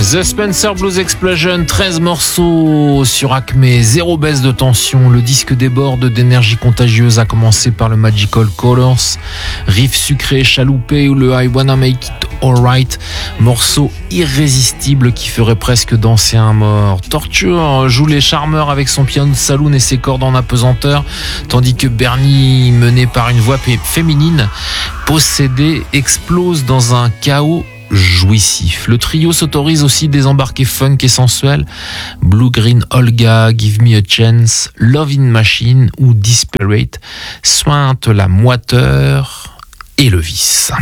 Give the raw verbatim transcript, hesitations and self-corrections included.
The Spencer Blues Explosion, treize morceaux sur Acme, zéro baisse de tension, le disque déborde d'énergie contagieuse, à commencer par le Magical Colors, riff sucré, chaloupé ou le I Wanna Make It Alright, morceau irrésistible qui ferait presque danser un mort. Torture joue les charmeurs avec son piano de saloon et ses cordes en apesanteur, tandis que Bernie, mené par une voix féminine, possédée, explose dans un chaos jouissif. Le trio s'autorise aussi des embarqués funk et sensuels. Blue Green Olga, Give Me a Chance, Love in Machine ou Disparate sointent la moiteur et le vice.